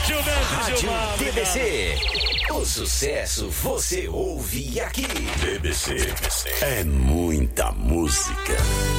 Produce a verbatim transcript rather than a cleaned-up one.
Rádio D B C. O sucesso você ouve aqui. D B C é muita música.